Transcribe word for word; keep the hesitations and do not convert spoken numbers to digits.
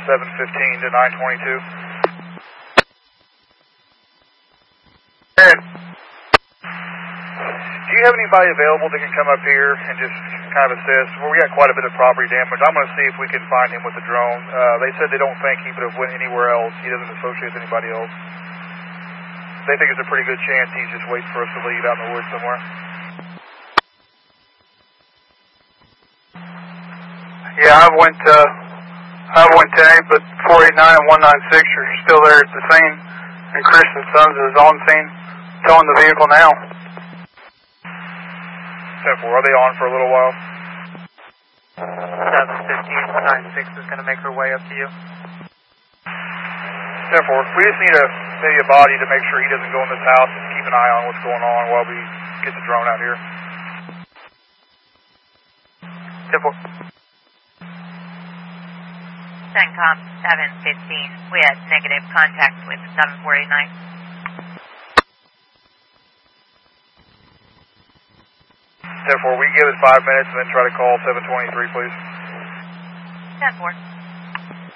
seven fifteen to nine twenty-two. Aaron. Do you have anybody available that can come up here and just kind of assess? Well, we got quite a bit of property damage. I'm going to see if we can find him with the drone. Uh, they said they don't think he would have went anywhere else. He doesn't associate with anybody else. They think it's a pretty good chance he's just waiting for us to leave out in the woods somewhere. Yeah, I went, uh, I went to eight, but four eight nine and one nine six are still there at the scene. And Chris and Sons is on scene, towing the vehicle now. ten four, are they on for a little while? seven fifteen, one nine six is going to make her way up to you. ten four, we just need a, maybe a body to make sure he doesn't go in this house and keep an eye on what's going on while we get the drone out here. ten four. CENTCOM seven fifteen, we had negative contact with seven four eight nine. ten four, we give it five minutes and then try to call seven twenty-three, please. ten four.